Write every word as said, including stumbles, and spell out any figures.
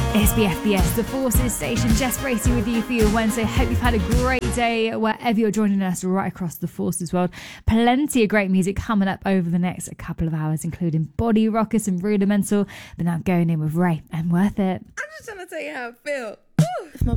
It's the F B S, the Forces Station. Jess Bracey with you for your Wednesday. Hope you've had a great day wherever you're joining us right across the Forces world. Plenty of great music coming up over the next couple of hours, including Body Rockers and Rudimental. But now going in with Ray and Worth It. I'm just trying to tell you how I feel. If my